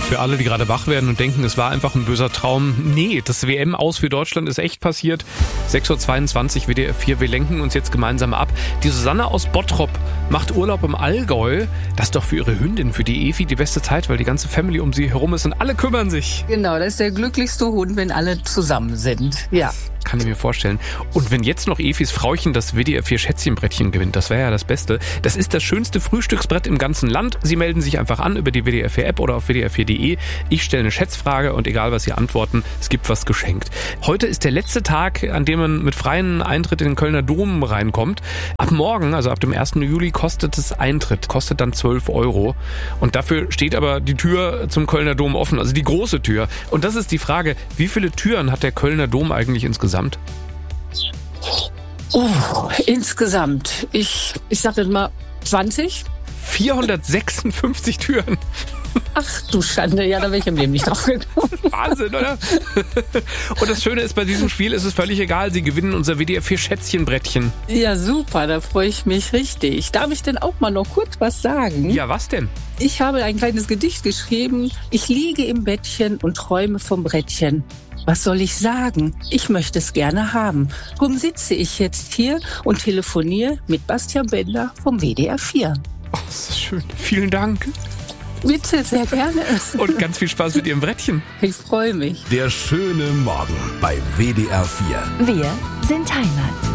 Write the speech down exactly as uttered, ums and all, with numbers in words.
Für alle, die gerade wach werden und denken, es war einfach ein böser Traum. Nee, das W M-Aus für Deutschland ist echt passiert. sechs Uhr zweiundzwanzig, W D R vier, wir lenken uns jetzt gemeinsam ab. Die Susanne aus Bottrop macht Urlaub im Allgäu. Das ist doch für ihre Hündin, für die Evi, die beste Zeit, weil die ganze Family um sie herum ist und alle kümmern sich. Genau, das ist der glücklichste Hund, wenn alle zusammen sind. Ja. Kann ich mir vorstellen. Und wenn jetzt noch Evis Frauchen das W D R vier Schätzchenbrettchen gewinnt, das wäre ja das Beste. Das ist das schönste Frühstücksbrett im ganzen Land. Sie melden sich einfach an über die W D R vier App oder auf W D R vier punkt de. Ich stelle eine Schätzfrage und egal, was Sie antworten, es gibt was geschenkt. Heute ist der letzte Tag, an dem man mit freiem Eintritt in den Kölner Dom reinkommt. Ab morgen, also ab dem ersten Juli, kostet es Eintritt, kostet dann zwölf Euro. Und dafür steht aber die Tür zum Kölner Dom offen, also die große Tür. Und das ist die Frage, wie viele Türen hat der Kölner Dom eigentlich insgesamt? Oh, insgesamt, ich, ich sage jetzt mal zwanzig. vierhundertsechsundfünfzig Türen. Ach du Schande, ja, da wäre ich im Leben nicht drauf gekommen. Wahnsinn, oder? Und das Schöne ist, bei diesem Spiel ist es völlig egal, Sie gewinnen unser W D R vier Schätzchenbrettchen. Ja, super, da freue ich mich richtig. Darf ich denn auch mal noch kurz was sagen? Ja, was denn? Ich habe ein kleines Gedicht geschrieben. Ich liege im Bettchen und träume vom Brettchen. Was soll ich sagen? Ich möchte es gerne haben. Drum sitze ich jetzt hier und telefoniere mit Bastian Bender vom W D R vier. Oh, das ist schön. Vielen Dank. Bitte, sehr gerne. Und ganz viel Spaß mit Ihrem Brettchen. Ich freue mich. Der schöne Morgen bei W D R vier. Wir sind Heimat.